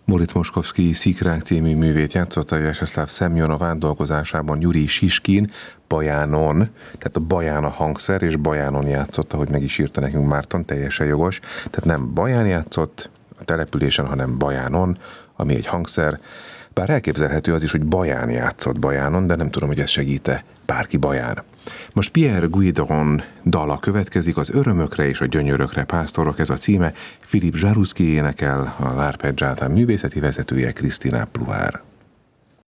Moritz Moszkowski Szikrák című művét játszotta Vjačeslav Szemjonov átdolgozásában Jurij Siskin bajánon, tehát a baján a hangszer, és bajánon játszotta, hogy meg is írta nekünk Márton, teljesen jogos. Tehát nem baján játszott a településen, hanem bajánon, ami egy hangszer. Bár elképzelhető az is, hogy baján játszott bajánon, de nem tudom, hogy ez segít-e bárki baján. Most Pierre Guidron dala következik, az Örömökre és a gyönyörökre pásztorok, ez a címe. Philippe Jaruszki énekel, a L'Arpeggiata művészeti vezetője Krisztina Pluhár.